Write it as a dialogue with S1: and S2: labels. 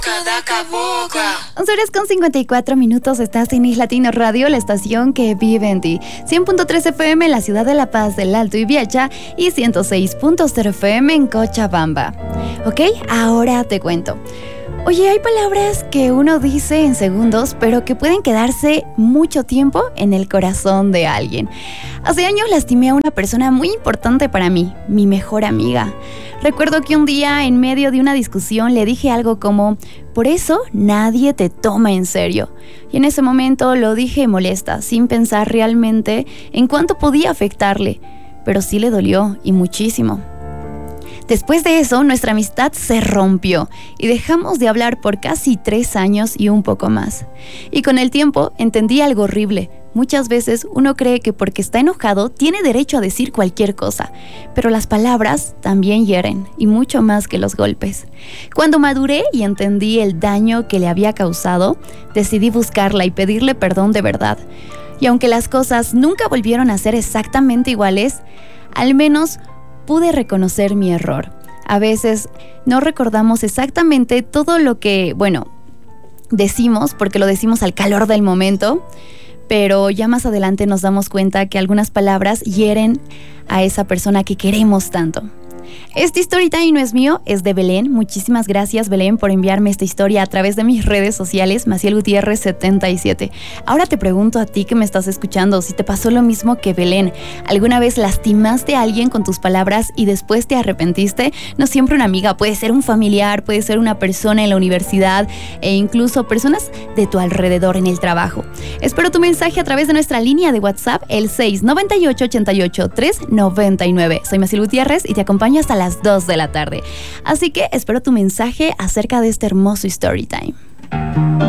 S1: 11:54, estás en Islatino Radio, la estación que vive en ti. 100.3 FM en la ciudad de La Paz del Alto Ibiacha y 106.0 FM en Cochabamba. Ok, ahora te cuento. Oye, hay palabras que uno dice en segundos, pero que pueden quedarse mucho tiempo en el corazón de alguien. Hace años lastimé a una persona muy importante para mí, mi mejor amiga. Recuerdo que un día, en medio de una discusión, le dije algo como: por eso nadie te toma en serio. Y en ese momento lo dije molesta, sin pensar realmente en cuánto podía afectarle. Pero sí le dolió, y muchísimo. Después de eso, nuestra amistad se rompió y dejamos de hablar por casi 3 años y un poco más. Y con el tiempo entendí algo horrible. Muchas veces uno cree que porque está enojado tiene derecho a decir cualquier cosa, pero las palabras también hieren, y mucho más que los golpes. Cuando maduré y entendí el daño que le había causado, decidí buscarla y pedirle perdón de verdad. Y aunque las cosas nunca volvieron a ser exactamente iguales, al menos pude reconocer mi error. A veces no recordamos exactamente todo lo que, decimos, porque lo decimos al calor del momento, pero ya más adelante nos damos cuenta que algunas palabras hieren a esa persona que queremos tanto. Este storytime no es mío, es de Belén. Muchísimas gracias, Belén, por enviarme esta historia a través de mis redes sociales, Maciel Gutiérrez 77. Ahora te pregunto a ti que me estás escuchando, si te pasó lo mismo que Belén. ¿Alguna vez lastimaste a alguien con tus palabras y después te arrepentiste? No siempre una amiga, puede ser un familiar, puede ser una persona en la universidad e incluso personas de tu alrededor en el trabajo. Espero tu mensaje a través de nuestra línea de WhatsApp, el 698-88-399. Soy Maciel Gutiérrez y te acompaño hasta las 2 de la tarde. Así que espero tu mensaje acerca de este hermoso story time.